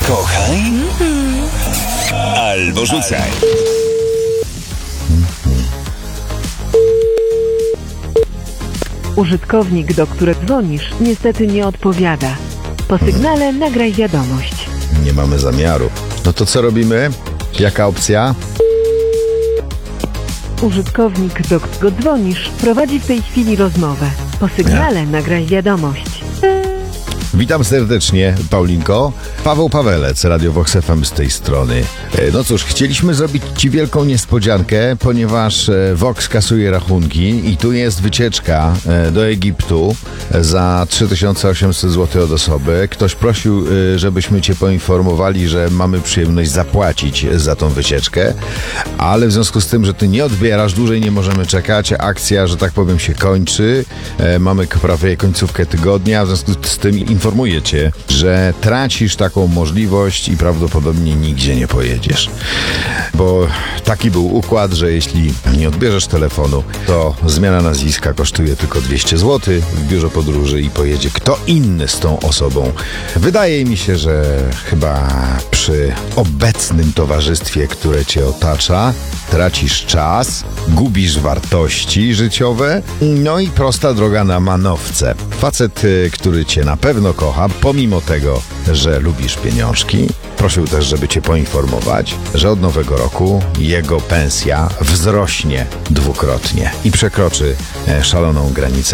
Kochaj albo rzucaj. Użytkownik, do którego dzwonisz, niestety nie odpowiada. Po sygnale nagraj wiadomość. Nie mamy zamiaru. No to co robimy? Jaka opcja? Użytkownik, do którego dzwonisz, prowadzi w tej chwili rozmowę. Po sygnale nagraj wiadomość. Witam serdecznie, Paulinko. Paweł Pawelec, Radio Vox FM z tej strony. No cóż, chcieliśmy zrobić Ci wielką niespodziankę, ponieważ Vox kasuje rachunki i tu jest wycieczka do Egiptu za 3800 zł od osoby. Ktoś prosił, żebyśmy Cię poinformowali, że mamy przyjemność zapłacić za tą wycieczkę, ale w związku z tym, że Ty nie odbierasz, dłużej nie możemy czekać. Akcja, że tak powiem, się kończy. Mamy prawie końcówkę tygodnia, w związku z tym informuję Cię, że tracisz taką możliwość i prawdopodobnie nigdzie nie pojedziesz. Bo taki był układ, że jeśli nie odbierzesz telefonu, to zmiana nazwiska kosztuje tylko 200 zł w biurze podróży i pojedzie kto inny z tą osobą. Wydaje mi się, że chyba przy obecnym towarzystwie, które Cię otacza, tracisz czas, gubisz wartości życiowe, no i prosta droga na manowce. Facet, który Cię na pewno kocha, pomimo tego, że lubisz pieniążki, prosił też, żeby Cię poinformować, że od nowego roku jego pensja wzrośnie dwukrotnie i przekroczy szaloną granicę